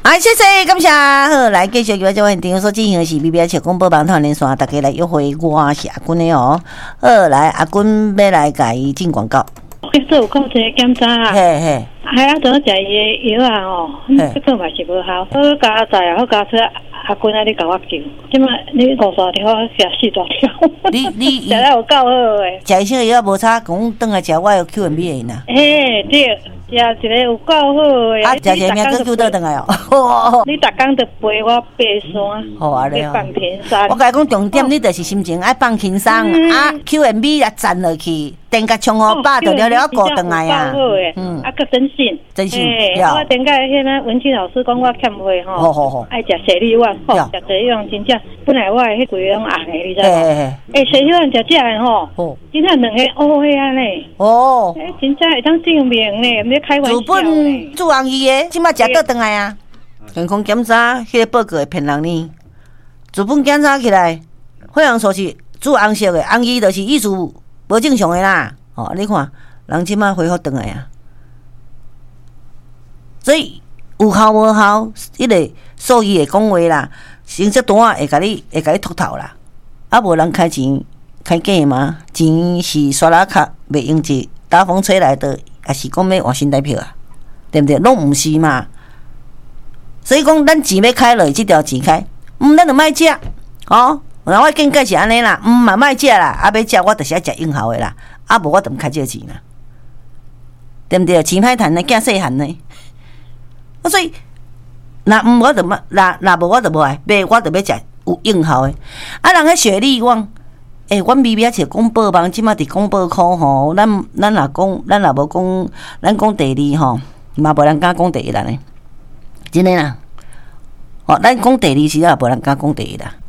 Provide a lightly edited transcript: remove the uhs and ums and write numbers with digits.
谢谢，感谢。好，来继续叫这位听说进行的是 BBS 笑广播网团连线，大家来约会，我是阿君的哦。好，来阿君要来甲伊进广告。 这有讲一个检查啊， 嘿嘿， 还要怎么食伊的药啊？哦，这个嘛是无效。我加在啊，我加出阿君啊，你甲我救，即马你50大条，我食4大条。 你食了有够好诶。 食伊些药无差，讲转来食我有 QMB 的呢。 嘿，对。食一个有够好诶！ 啊，食一个命佫救倒转来哦。 你逐工着陪我爬山， 好啊咧。 放轻松。 我甲你讲重点，你就是心情爱放轻松，啊 ，QMB 也站落去，电甲冲好饱，就了了顾转来啊。 啊，佮真心。 真心。 我顶个迄个文清老师讲我欠费吼。 好。 爱食蛇利丸，吼，食蛇利丸真正，本来我诶迄规拢红诶，你知无？蛇利丸食食诶吼，真正两个乌诶安尼。哦。真正会当证明呢。 日本注红衣的，即马食倒转来啊！健康检查，迄个报告会骗人呢。日本检查起来，血红素是注红色的，红衣就是意思无正常的啦。哦，你看，人即马恢复转来啊！所以有效无效，迄个兽医会讲话啦，成绩单会甲你秃头啦。啊，无人开钱开假嘛？钱是刷拉卡，袂用一打风吹来的。也是讲要换新台票啊，对不对？拢毋是嘛。所以讲，咱钱要开落，即条钱开，咱就莫食哦。然后我见解是安尼啦，嘛莫食啦，啊要食我就是爱食用效的啦，啊无我就毋开这个钱啦，对不对？钱歹趁呢，囝细汉呢，所以若我就若无我就无爱买，我就要食有用效的。啊，人迄雪莉阮。阮 BBS 是广播网，即马伫广播科吼，咱若讲，咱若无讲，咱讲第二吼，嘛无人敢讲第一啦呢，真诶啦。咱讲第二时也无人敢讲第一啦。